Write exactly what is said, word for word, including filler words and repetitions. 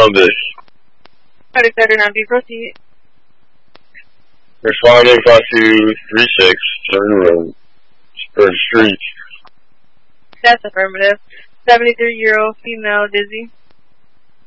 Columbus. Product better not be proceed. Responding five two three six, Certain Road, Spur Street. That's affirmative. seventy-three year old female, dizzy.